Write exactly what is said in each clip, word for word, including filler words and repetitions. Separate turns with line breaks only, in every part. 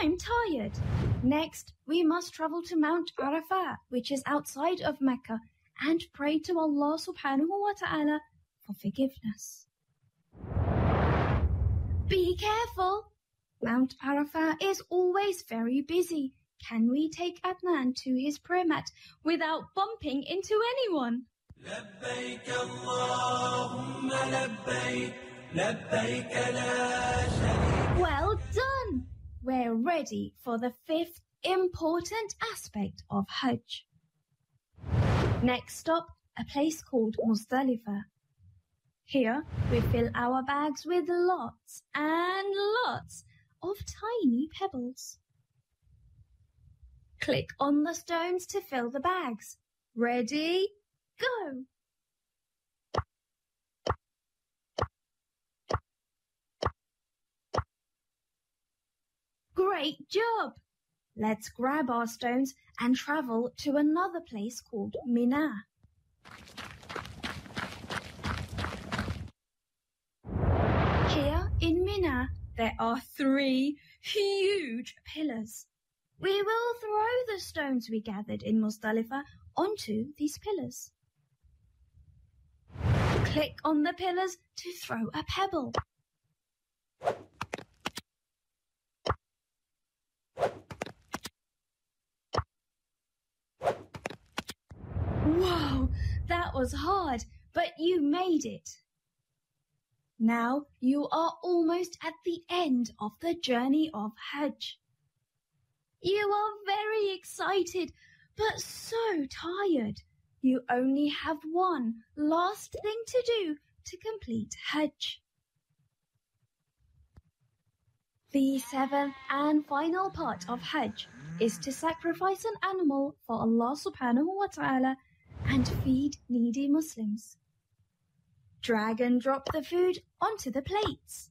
I'm tired. Next, we must travel to Mount Arafat, which is outside of Mecca, and pray to Allah subhanahu wa ta'ala for forgiveness. Be careful! Mount Arafat is always very busy. Can we take Adnan to his prayer mat without bumping into anyone?
لبيك اللهم لبيك لبيك لا شريك.
Well done! We're ready for the fifth important aspect of Hajj. Next stop, a place called Muzdalifah. Here, we fill our bags with lots and lots of tiny pebbles. Click on the stones to fill the bags. Ready? Go! Great job! Let's grab our stones and travel to another place called Mina. Here in Mina, there are three huge pillars. We will throw the stones we gathered in Muzdalifah onto these pillars. Click on the pillars to throw a pebble. Whoa, that was hard, but you made it. Now you are almost at the end of the journey of Hajj. You are very excited, but so tired. You only have one last thing to do to complete Hajj. The seventh and final part of Hajj is to sacrifice an animal for Allah subhanahu wa ta'ala and feed needy Muslims. Drag and drop the food onto the plates.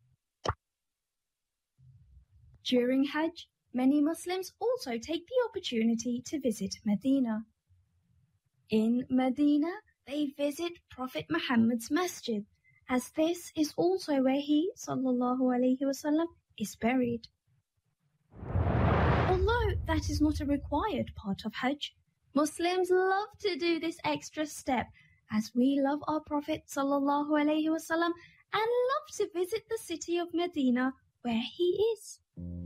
During Hajj, many Muslims also take the opportunity to visit Medina. In Medina, they visit Prophet Muhammad's masjid, as this is also where he, sallallahu alaihi wasallam, is buried. Although that is not a required part of Hajj, Muslims love to do this extra step, as we love our Prophet sallallahu alaihi wasallam and love to visit the city of Medina where he is.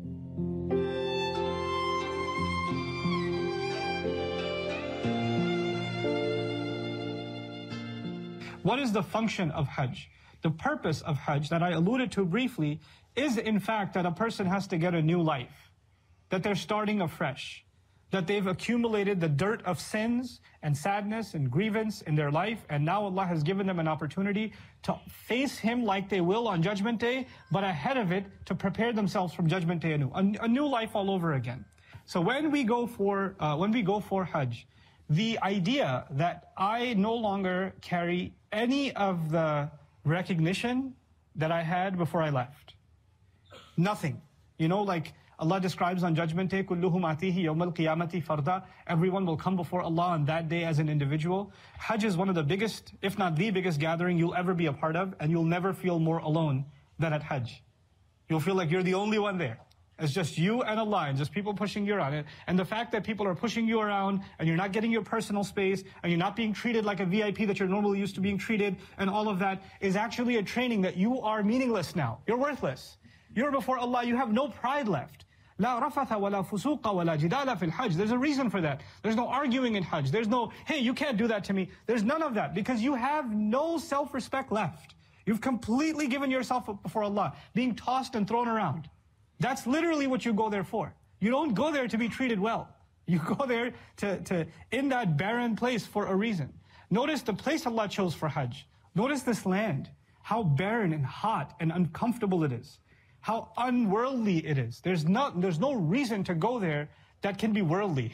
What is the function of Hajj? The purpose of Hajj that I alluded to briefly is in fact that a person has to get a new life, that they're starting afresh, that they've accumulated the dirt of sins and sadness and grievance in their life, and now Allah has given them an opportunity to face Him like they will on Judgment Day, but ahead of it, to prepare themselves from Judgment Day anew, a, a new life all over again. So when we go for uh, when we go for Hajj, the idea that I no longer carry any of the recognition that I had before I left, nothing, you know, like Allah describes on Judgment Day, كُلُّهُمْ آتِيهِ يَوْمَ الْقِيَامَةِ فَرْدًا. Everyone will come before Allah on that day as an individual. Hajj is one of the biggest, if not the biggest gathering you'll ever be a part of, and you'll never feel more alone than at Hajj. You'll feel like you're the only one there. It's just you and Allah, and just people pushing you around. And the fact that people are pushing you around, and you're not getting your personal space, and you're not being treated like a V I P that you're normally used to being treated, and all of that, is actually a training that you are meaningless now. You're worthless. You're before Allah, you have no pride left. لا رفث ولا فسوق ولا جدال في الحج. There's a reason for that. There's no arguing in Hajj. There's no, hey, you can't do that to me. There's none of that, because you have no self-respect left. You've completely given yourself up before Allah, being tossed and thrown around. That's literally what you go there for. You don't go there to be treated well. You go there to, to in that barren place for a reason. Notice the place Allah chose for Hajj. Notice this land, how barren and hot and uncomfortable it is. How unworldly it is. There's no, there's no reason to go there that can be worldly.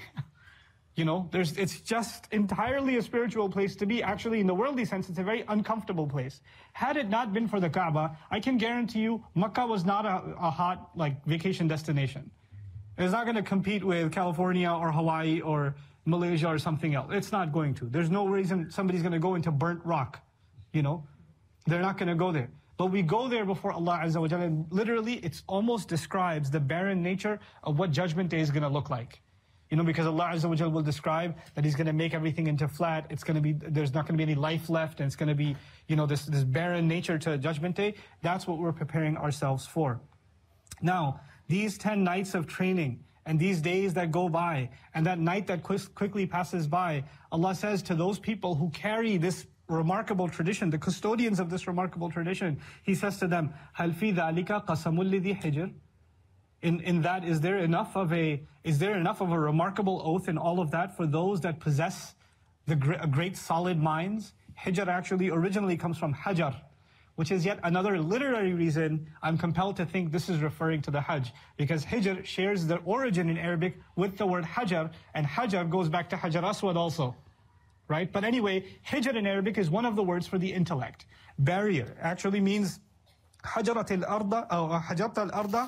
You know, there's, it's just entirely a spiritual place to be. Actually, in the worldly sense, it's a very uncomfortable place. Had it not been for the Kaaba, I can guarantee you, Makkah was not a, a hot, like, vacation destination. It's not going to compete with California or Hawaii or Malaysia or something else. It's not going to. There's no reason somebody's going to go into burnt rock. You know, they're not going to go there. But we go there before Allah Azza wa Jalla, and literally it's almost describes the barren nature of what Judgment Day is going to look like. You know, because Allah Azza wa Jalla will describe that He's going to make everything into flat. It's going to be, there's not going to be any life left, and it's going to be, you know, this, this barren nature to Judgment Day. That's what we're preparing ourselves for. Now, these ten nights of training, and these days that go by, and that night that quickly passes by, Allah says to those people who carry this remarkable tradition, the custodians of this remarkable tradition, He says to them, هَلْ فِي ذَلِكَ قَسَمٌ لِذِي حِجْرٍ? In, in that, is there enough of a is there enough of a remarkable oath in all of that for those that possess the great, great solid minds? Hijr actually originally comes from hajar, which is yet another literary reason I'm compelled to think this is referring to the Hajj, because Hijr shares the origin in Arabic with the word hajar, and hajar goes back to Hajar Aswad also, right? But anyway, Hijr in Arabic is one of the words for the intellect. Barrier actually means حجرت الأرض أو حجرت الأرض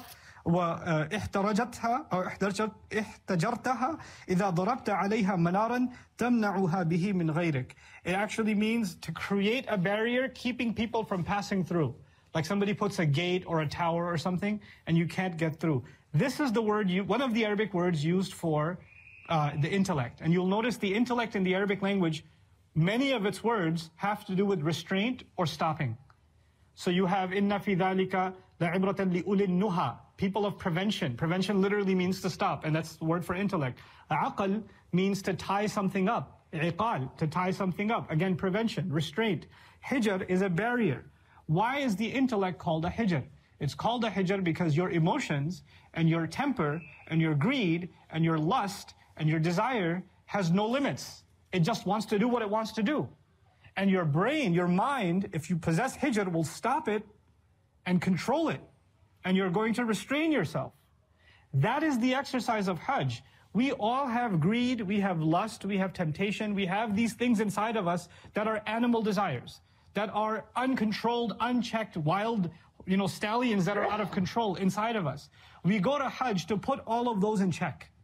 واحترجتها أو احتجرتها إذا ضربت عليها منارا تمنعها به من غيرك. It actually means to create a barrier keeping people from passing through. Like somebody puts a gate or a tower or something and you can't get through. This is the word, you, one of the Arabic words used for uh, the intellect. And you'll notice the intellect in the Arabic language, many of its words have to do with restraint or stopping. So you have inna fi dhalika la'ibratan li ulil nuha, people of prevention. Prevention literally means to stop, and that's the word for intellect. Aqal means to tie something up. Iqal, to tie something up. Again, prevention, restraint. Hijr is a barrier. Why is the intellect called a hijr? It's called a hijr because your emotions and your temper and your greed and your lust and your desire has no limits. It just wants to do what it wants to do. And your brain, your mind, if you possess hijr, will stop it and control it. And you're going to restrain yourself. That is the exercise of Hajj. We all have greed, we have lust, we have temptation, we have these things inside of us that are animal desires, that are uncontrolled, unchecked, wild, you know, stallions that are out of control inside of us. We go to Hajj to put all of those in check.